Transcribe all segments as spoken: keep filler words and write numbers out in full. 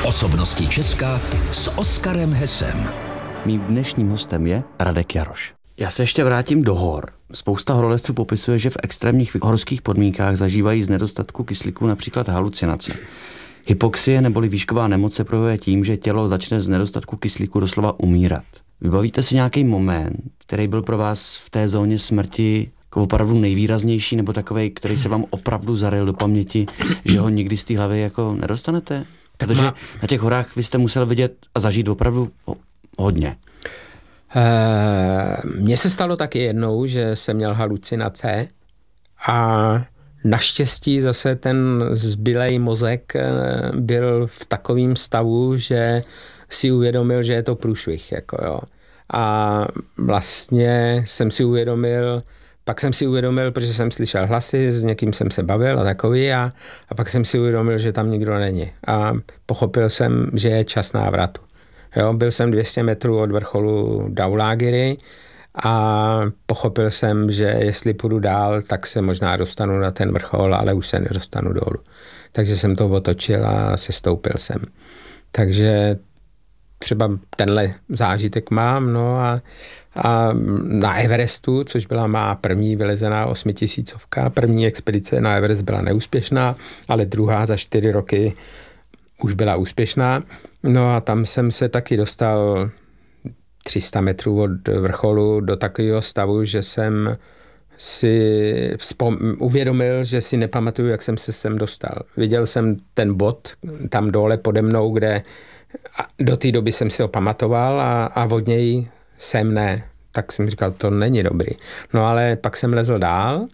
Osobnosti Česka s Oskarem Hesem. Mým dnešním hostem je Radek Jaroš. Já se ještě vrátím do hor. Spousta horolezců popisuje, že v extrémních horských podmínkách zažívají z nedostatku kyslíku například halucinace. Hypoxie neboli výšková nemoc se projevuje tím, že tělo začne z nedostatku kyslíku doslova umírat. Vybavíte si nějaký moment, který byl pro vás v té zóně smrti jako opravdu nejvýraznější, nebo takovej, který se vám opravdu zaryl do paměti, že ho nikdy z té hlavy jako nedostanete? Protože na těch horách vy jste musel vidět a zažít opravdu hodně. Mně se stalo taky jednou, že jsem měl halucinace a naštěstí zase ten zbylej mozek byl v takovém stavu, že si uvědomil, že je to průšvih. Jako jo. A vlastně jsem si uvědomil, pak jsem si uvědomil, protože jsem slyšel hlasy, s někým jsem se bavil a takový a, a pak jsem si uvědomil, že tam nikdo není. A pochopil jsem, že je čas návratu. Jo, byl jsem dvě stě metrů od vrcholu Daulagiri a pochopil jsem, že jestli půjdu dál, tak se možná dostanu na ten vrchol, ale už se nedostanu dolů. Takže jsem to otočil a sestoupil jsem. Takže třeba tenhle zážitek mám, no a, a na Everestu, což byla má první vylezená osmitisícovka, první expedice na Everest byla neúspěšná, ale druhá za čtyři roky už byla úspěšná. No a tam jsem se taky dostal tři sta metrů od vrcholu do takového stavu, že jsem si vzpom- uvědomil, že si nepamatuju, jak jsem se sem dostal. Viděl jsem ten bod tam dole pode mnou, kde do té doby jsem si ho pamatoval a, a od něj jsem ne. Tak jsem říkal, to není dobrý. No ale pak jsem lezl dál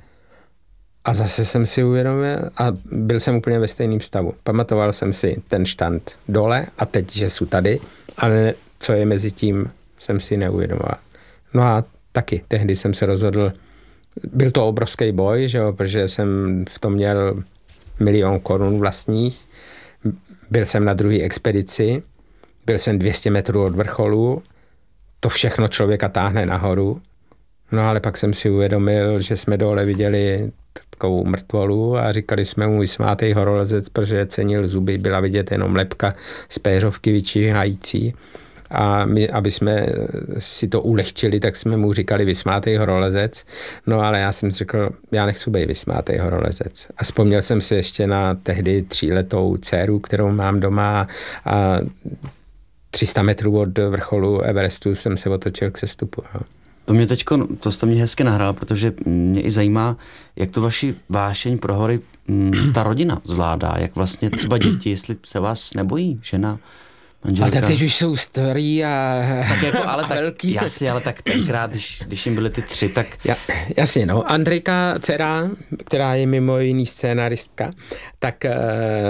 a zase jsem si uvědomil a byl jsem úplně ve stejném stavu. Pamatoval jsem si ten štand dole a teď, že jsou tady, ale co je mezi tím, jsem si neuvědomoval. No a taky tehdy jsem se rozhodl, byl to obrovský boj, že jo, protože jsem v tom měl milion korun vlastních, byl jsem na druhé expedici, byl jsem dvě stě metrů od vrcholu, to všechno člověka táhne nahoru, no ale pak jsem si uvědomil, že jsme dole viděli takovou mrtvolu a říkali jsme mu vysmátej horolezec, protože cenil zuby, byla vidět jenom lebka z péřovky vyčíhající. A my, aby jsme si to ulehčili, tak jsme mu říkali vysmátej horolezec. No ale já jsem řekl, já nechci být vysmátej horolezec. A vzpomněl jsem si ještě na tehdy tříletou dceru, kterou mám doma a tři sta metrů od vrcholu Everestu jsem se otočil k sestupu. No. To mě teďko, to jste mě hezky nahrál, protože mě i zajímá, jak to vaši vášeň pro hory m, ta rodina zvládá, jak vlastně třeba děti, jestli se vás nebojí, žena, manželka. A tak teď už jsou starý a tak jako, ale tak, velký. Jasně, ale tak tenkrát, když, když jim byly ty tři, tak... Ja, jasně, no. Andrejka, dcera, která je mimo jiný scénaristka, tak e,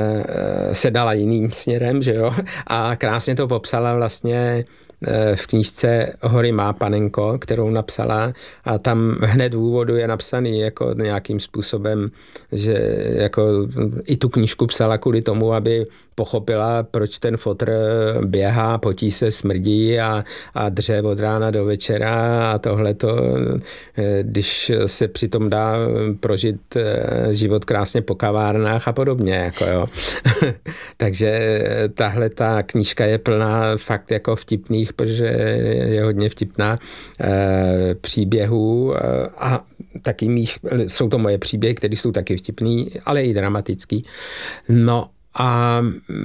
se dala jiným směrem, že jo, a krásně to popsala vlastně v knížce Hory má panenko, kterou napsala a tam hned v úvodu je napsaný jako nějakým způsobem, že jako i tu knížku psala kvůli tomu, aby pochopila, proč ten fotr běhá, potí se, smrdí a, a dře od rána do večera a tohleto, když se přitom dá prožít život krásně po kavárnách a podobně. Jako jo. Takže tahle ta knížka je plná fakt jako vtipných, protože je hodně vtipná e, příběhů e, a taky mých, jsou to moje příběhy, které jsou taky vtipný, ale i dramatický. No a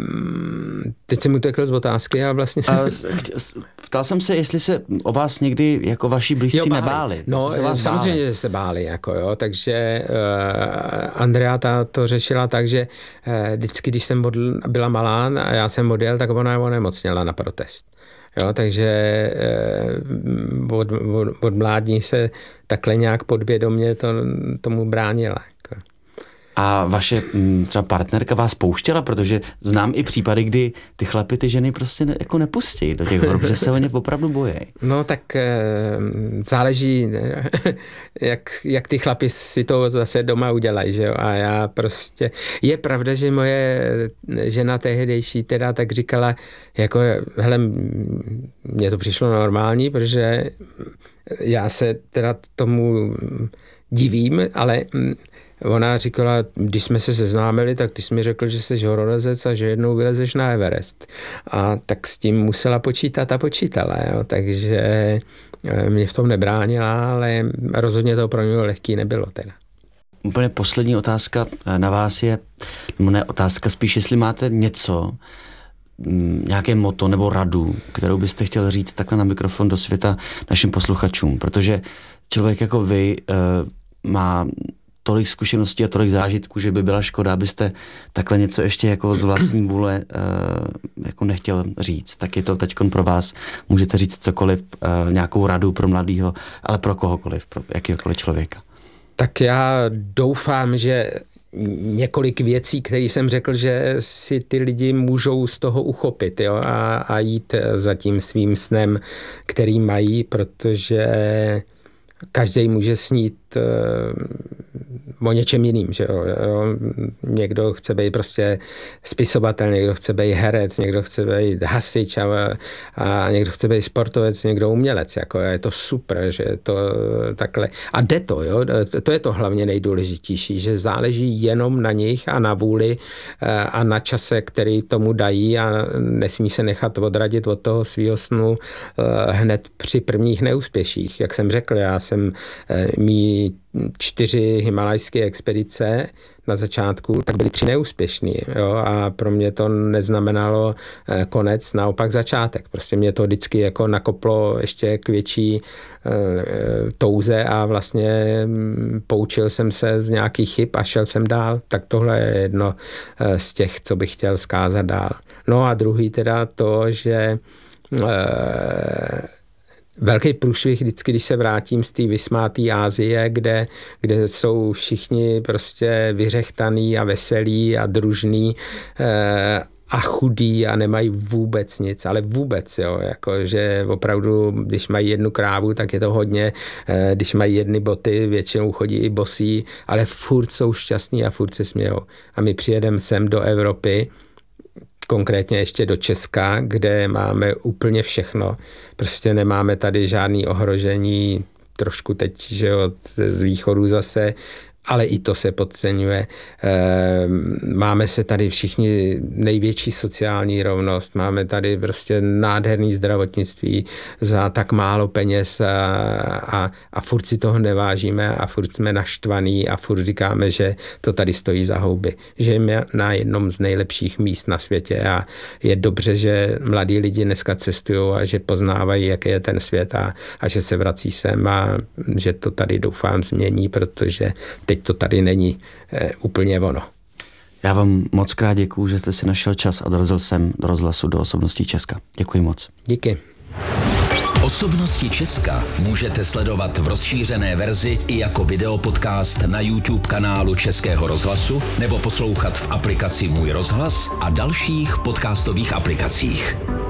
teď jsem utekl z otázky a vlastně jsem... A ptal jsem se, jestli se o vás někdy jako vaši blízcí jo, báli. nebáli. No samozřejmě, báli. že se báli, jako jo, takže uh, Andrea ta to řešila tak, že uh, vždycky, když jsem odl, byla malá a já jsem odjel, tak ona onemocněla na protest. Jo, takže uh, od, od, od mládí se takhle nějak podvědomě to, tomu bránila. Jako. A vaše m, třeba partnerka vás pouštěla, protože znám i případy, kdy ty chlapy ty ženy prostě ne, jako nepustí do těch hor, protože se o ně opravdu bojí. No tak e, záleží, jak, jak ty chlapi si to zase doma udělají, že jo. A já prostě, je pravda, že moje žena tehdejší teda tak říkala, jako hele, mně to přišlo normální, protože já se teda tomu divím, ale ona říkala, když jsme se seznámili, tak ty jsi mi řekl, že jsi horolezec a že jednou vylezeš na Everest. A tak s tím musela počítat a počítala, jo. Takže mě v tom nebránila, ale rozhodně to pro mě lehký nebylo teda. Úplně poslední otázka na vás je, nebo ne otázka, spíš jestli máte něco, nějaké motto nebo radu, kterou byste chtěl říct takhle na mikrofon do světa našim posluchačům, protože člověk jako vy uh, má tolik zkušeností a tolik zážitků, že by byla škoda, abyste takhle něco ještě jako z vlastní vůle uh, jako nechtěl říct. Tak je to teďkon pro vás, můžete říct cokoliv, uh, nějakou radu pro mladýho, ale pro kohokoliv, pro jakýhokoliv člověka. Tak já doufám, že několik věcí, které jsem řekl, že si ty lidi můžou z toho uchopit, jo, a, a jít za tím svým snem, který mají, protože každý může snít uh, o něčem jiným, že jo? Někdo chce být prostě spisovatel, někdo chce být herec, někdo chce být hasič a, a někdo chce být sportovec, někdo umělec, jako je to super, že to takhle. A jde to, jo? To je to hlavně nejdůležitější, že záleží jenom na nich a na vůli a na čase, který tomu dají a nesmí se nechat odradit od toho svýho snu hned při prvních neúspěších. Jak jsem řekl, já jsem mý čtyři himalajské expedice na začátku, tak byly tři neúspěšný, jo, a pro mě to neznamenalo konec, naopak začátek. Prostě mě to vždycky jako nakoplo ještě k větší e, touze a vlastně poučil jsem se z nějakých chyb a šel jsem dál. Tak tohle je jedno z těch, co bych chtěl zkázat dál. No a druhý teda to, že e, velký průšvih vždycky, když se vrátím z té vysmáté Asie, kde, kde jsou všichni prostě vyřechtaný a veselí a družný eh, a chudí a nemají vůbec nic, ale vůbec, jo, jako, že opravdu, když mají jednu krávu, tak je to hodně, eh, když mají jedny boty, většinou chodí i bosí, ale furt jsou šťastní a furt se smějou. A my přijedeme sem do Evropy, konkrétně ještě do Česka, kde máme úplně všechno. Prostě nemáme tady žádný ohrožení, trošku teď, že jo, z východu zase, ale i to se podceňuje. Máme se tady všichni největší sociální rovnost, máme tady prostě nádherný zdravotnictví za tak málo peněz a, a, a furt si toho nevážíme a furt jsme naštvaný a furt říkáme, že to tady stojí za houby. Žijeme na jednom z nejlepších míst na světě a je dobře, že mladí lidi dneska cestují a že poznávají, jaký je ten svět a, a že se vrací sem a že to tady doufám změní, protože teď to tady není e, úplně ono. Já vám moc krát děkuju, že jste si našel čas a dorazil jsem do rozhlasu do Osobností Česka. Děkuji moc. Díky. Osobnosti Česka můžete sledovat v rozšířené verzi i jako videopodcast na YouTube kanálu Českého rozhlasu nebo poslouchat v aplikaci Můj rozhlas a dalších podcastových aplikacích.